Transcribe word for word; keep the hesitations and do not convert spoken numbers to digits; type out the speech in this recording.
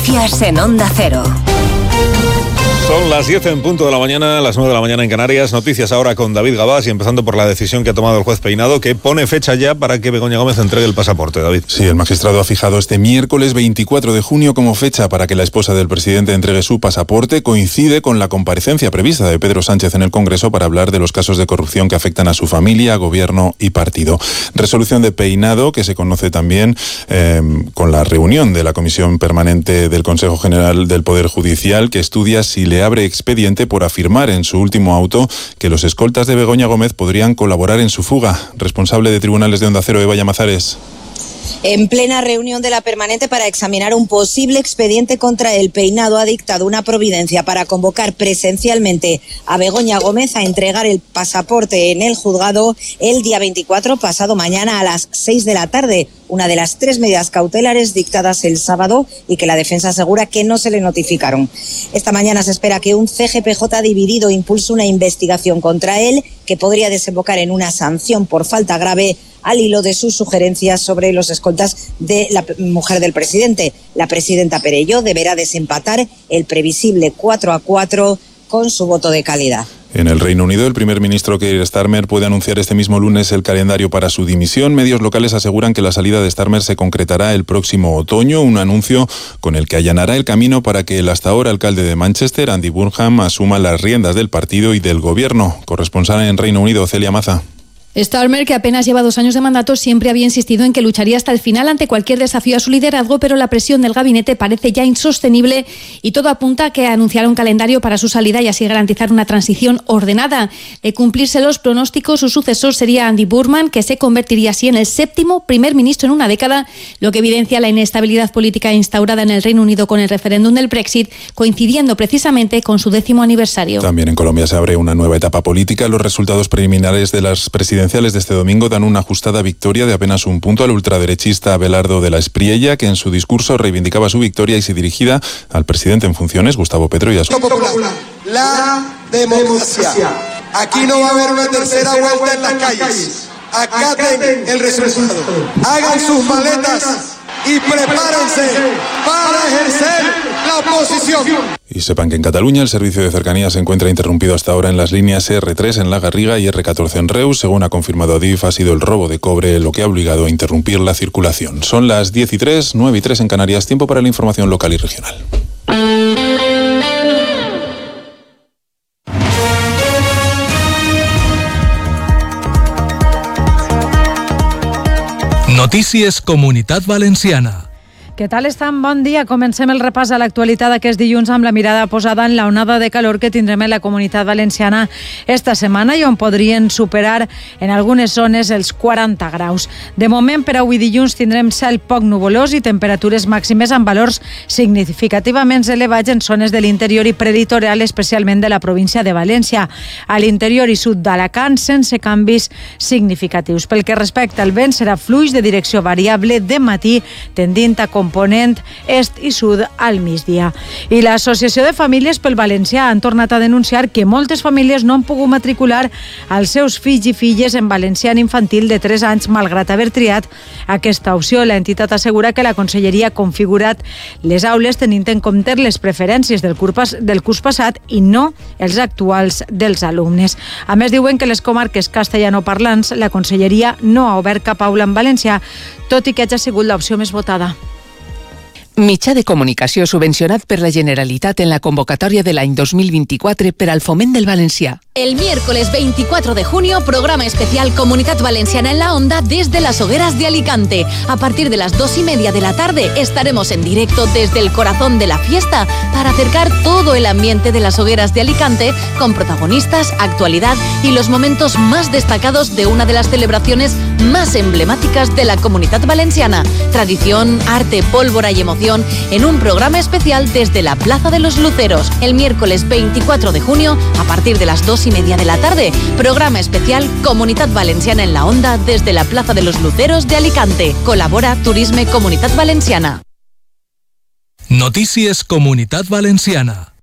Noticias en Onda Cero. Son las diez en punto de la mañana, las nueve de la mañana en Canarias. Noticias ahora con David Gabás y empezando por la decisión que ha tomado el juez Peinado, que pone fecha ya para que Begoña Gómez entregue el pasaporte. David. Sí, el magistrado ha fijado este miércoles veinticuatro de junio como fecha para que la esposa del presidente entregue su pasaporte. Coincide con la comparecencia prevista de Pedro Sánchez en el Congreso para hablar de los casos de corrupción que afectan a su familia, gobierno y partido. Resolución de Peinado que se conoce también eh, con la reunión de la Comisión Permanente del Consejo General del Poder Judicial, que estudia si le abre expediente por afirmar en su último auto que los escoltas de Begoña Gómez podrían colaborar en su fuga. Responsable de Tribunales de Onda Cero, Eva Llamazares. En plena reunión de la permanente para examinar un posible expediente contra el Peinado, ha dictado una providencia para convocar presencialmente a Begoña Gómez a entregar el pasaporte en el juzgado el día veinticuatro, pasado mañana a las seis de la tarde, una de las tres medidas cautelares dictadas el sábado y que la defensa asegura que no se le notificaron. Esta mañana se espera que un C G P J dividido impulse una investigación contra él que podría desembocar en una sanción por falta grave al hilo de sus sugerencias sobre los escoltas de la mujer del presidente. La presidenta Perelló deberá desempatar el previsible cuatro a cuatro con su voto de calidad. En el Reino Unido, el primer ministro Keir Starmer puede anunciar este mismo lunes el calendario para su dimisión. Medios locales aseguran que la salida de Starmer se concretará el próximo otoño, un anuncio con el que allanará el camino para que el hasta ahora alcalde de Manchester, Andy Burnham, asuma las riendas del partido y del gobierno. Corresponsal en Reino Unido, Celia Maza. Starmer, que apenas lleva dos años de mandato, siempre había insistido en que lucharía hasta el final ante cualquier desafío a su liderazgo, pero la presión del gabinete parece ya insostenible y todo apunta a que anunciará un calendario para su salida y así garantizar una transición ordenada. De cumplirse los pronósticos, su sucesor sería Andy Burnham, que se convertiría así en el séptimo primer ministro en una década, lo que evidencia la inestabilidad política instaurada en el Reino Unido con el referéndum del Brexit, coincidiendo precisamente con su décimo aniversario. También en Colombia se abre una nueva etapa política. Los resultados preliminares de las presidenciales de este domingo dan una ajustada victoria de apenas un punto al ultraderechista Abelardo de la Espriella, que en su discurso reivindicaba su victoria y se dirigía al presidente en funciones, Gustavo Petro, y a su... La democracia. Aquí no va a haber una tercera vuelta en las calles. Acaten el resultado. Hagan sus maletas y prepárense para ejercer la oposición. Y sepan que en Cataluña el servicio de cercanía se encuentra interrumpido hasta ahora en las líneas erre tres en La Garriga y erre catorce en Reus. Según ha confirmado Adif, ha sido el robo de cobre lo que ha obligado a interrumpir la circulación. Son las diez y tres, nueve y tres en Canarias. Tiempo para la información local y regional. Notícies Comunitat Valenciana. Què tal estan? Bon dia. Comencem el repàs a l'actualitat d'aquest dilluns amb la mirada posada en la onada de calor que tindrem en la Comunitat Valenciana esta setmana i on podrien superar en algunes zones els quaranta graus. De moment, per avui dilluns tindrem cel poc nuvolós i temperatures màximes amb valors significativament elevats en zones de l'interior i prelitoral, especialment de la província de València. A l'interior i sud d'Alacant, sense canvis significatius. Pel que respecta al vent, serà fluix de direcció variable de matí, tendint a component est i sud al migdia. I l'Associació de Famílies pel Valencià han tornat a denunciar que moltes famílies no han pogut matricular els seus fills i filles en valencià infantil de tres anys, malgrat haver triat aquesta opció. L'entitat assegura que la Conselleria ha configurat les aules tenint en compte les preferències del curs, del curs passat i no els actuals dels alumnes. A més, diuen que les comarques castellanoparlants la Conselleria no ha obert cap aula en valencià, tot i que hagi sigut l'opció més votada. Mitjà de comunicació subvencionat per la Generalitat en la convocatòria de l'any dos mil vint-i-quatre per al foment del valencià. El miércoles veinticuatro de junio, programa especial Comunidad Valenciana en la Onda desde las Hogueras de Alicante. A partir de las dos y media de la tarde estaremos en directo desde el corazón de la fiesta para acercar todo el ambiente de las Hogueras de Alicante con protagonistas, actualidad y los momentos más destacados de una de las celebraciones más emblemáticas de la Comunidad Valenciana. Tradición, arte, pólvora y emoción en un programa especial desde la Plaza de los Luceros. El miércoles veinticuatro de junio, a partir de las dos y media de la tarde, programa especial Comunidad Valenciana en la Onda desde la Plaza de los Luceros de Alicante. Colabora Turisme Comunitat Valenciana. Notícies Comunitat Valenciana.